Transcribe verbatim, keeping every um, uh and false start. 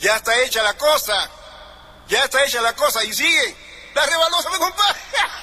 Ya está hecha la cosa. Ya está hecha la cosa y sigue. La rebalosa, mi compadre.